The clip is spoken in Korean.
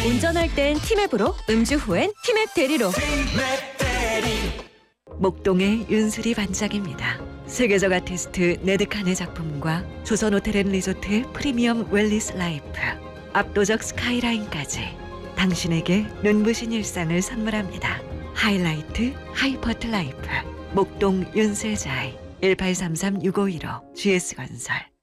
운전할 땐 티맵으로, 음주 후엔 티맵 대리로. 목동의 윤수리 반짝입니다. 세계적 아티스트 네드칸의 작품과 조선호텔앤리조트의 프리미엄 웰리스 라이프, 압도적 스카이라인까지 당신에게 눈부신 일상을 선물합니다. 하이라이트 하이퍼트 라이프 목동 윤세자이 1833-6515 GS건설.